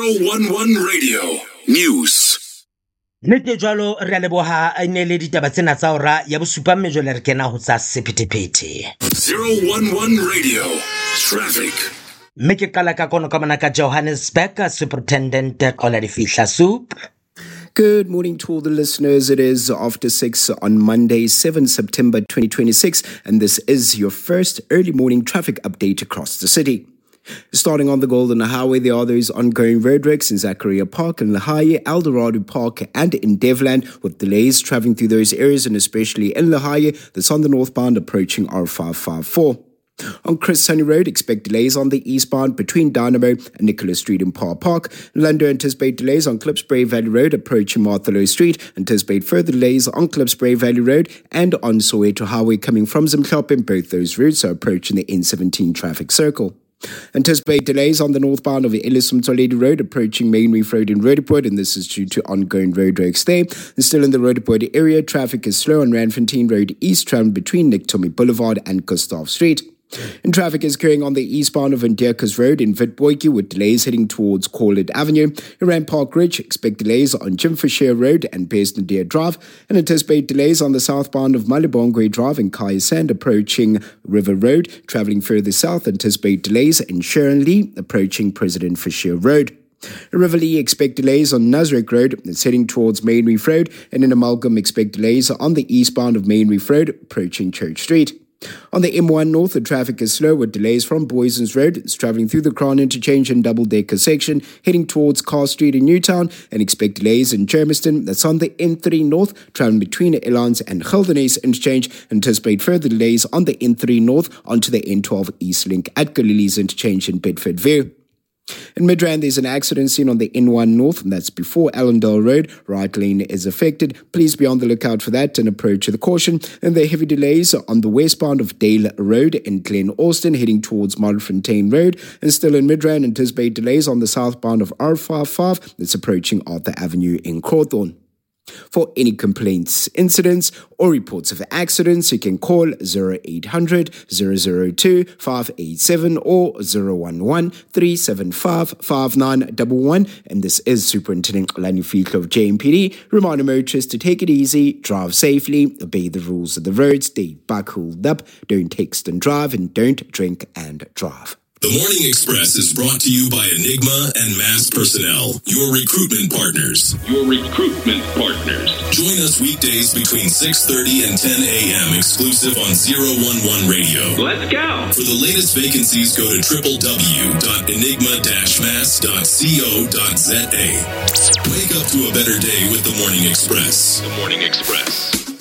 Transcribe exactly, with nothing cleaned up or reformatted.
zero one one Radio News. Nete jwalo re a leboha a ne le ditaba tsena tsa ora ya bosupa mme jwale re kena ho tsa sephethephethe. zero one one Radio Traffic. Mme ke qala ka kono ka mona ka Johannesburg, Superintendent Koladi Fihla Soup. Good morning to all the listeners. It is after six on Monday, seventh September twenty twenty-six, and this is your first early morning traffic update across the city. Starting on the Golden Highway, there are those ongoing roadworks in Zachariah Park and Lahaye, Eldorado Park and in Devland, with delays travelling through those areas, and especially in Lahaye, that's on the northbound approaching R five five four. On Chris Sunny Road, expect delays on the eastbound between Dynamo and Nicholas Street in Parr Park. London anticipate delays on Klipspruit Valley Road approaching Marthelot Street. Anticipate further delays on Klipspruit Valley Road and on Soweto Highway coming from Zimklop. Both those routes are approaching the N seventeen traffic circle. Anticipate delays on the northbound of the Ellison Toledo Road approaching Main Reef Road in Roodepoort, and this is due to ongoing roadworks there. And still in the Roodepoort area, traffic is slow on Randfontein Road East, traveling between Nick Tommy Boulevard and Gustav Street. And traffic is carrying on the eastbound of Ndierkes Road in Witbooi with delays heading towards Corlett Avenue. Around Park Ridge, expect delays on Jim Fisher Road and Bears-Nadir Drive, and anticipate delays on the southbound of Malibongwe Drive and Kaya Sand approaching River Road. Travelling further south, anticipate delays in Sharon Lee approaching President Fisher Road. Rivoli expect delays on Nasrec Road, it's heading towards Main Reef Road, and in Amalgam expect delays on the eastbound of Main Reef Road approaching Church Street. On the M one North, the traffic is slow with delays from Boysons Road. It's travelling through the Crown Interchange and Double-Decker section, heading towards Carr Street in Newtown, and expect delays in Germiston. That's on the N three North, travelling between Elans and Gildenes Interchange. Anticipate further delays on the N three North onto the N twelve East Link at Galilee's Interchange in Bedford View. In Midrand, there's an accident seen on the N one North, and that's before Allendale Road. Right lane is affected. Please be on the lookout for that and approach with caution. And there are heavy delays on the westbound of Dale Road in Glen Austin, heading towards Modderfontein Road. And still in Midrand, anticipate delays on the southbound of R five five, that's approaching Arthur Avenue in Cawthorne. For any complaints, incidents, or reports of accidents, you can call zero eight hundred, zero zero two, five eight seven or zero one one, three seven five, five nine one one. And this is Superintendent Koladi Fihla of J M P D. Reminder motorists to take it easy, drive safely, obey the rules of the road, stay back cooled up, don't text and drive, and don't drink and drive. The Morning Express is brought to you by Enigma and Mass Personnel, your recruitment partners. Your recruitment partners. Join us weekdays between six thirty and ten a.m. exclusive on zero one one Radio. Let's go. For the latest vacancies, go to w w w dot enigma dash mass dot co dot z a. Wake up to a better day with The Morning Express. The Morning Express.